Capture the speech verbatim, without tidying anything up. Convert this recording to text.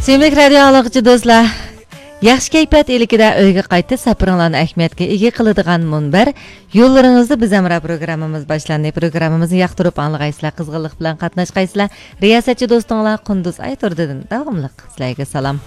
Sevimli radio anlıqçı do'stlar, yaxshi kayfiyat elikida uyga qaytib safaringlarni ahamiyatga ega qiladigan munbar yo'llaringizda biz amra programmamiz boshlandi. Programmamizni yoqtirib anglag'aysizlar, qizg'inlik bilan qatnashgaysizlar. Riyosatchi do'stinglar Qunduz Ayturdidan davomli sizlarga salom.